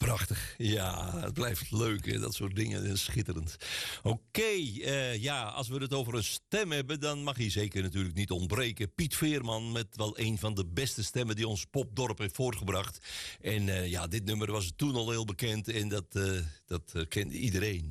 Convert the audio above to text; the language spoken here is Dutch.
Prachtig. Ja, het blijft leuk, hè? Dat soort dingen. Schitterend. Oké, ja, als we het over een stem hebben, dan mag hij zeker natuurlijk niet ontbreken. Piet Veerman met wel een van de beste stemmen die ons popdorp heeft voortgebracht. En ja, dit nummer was toen al heel bekend en dat kent iedereen.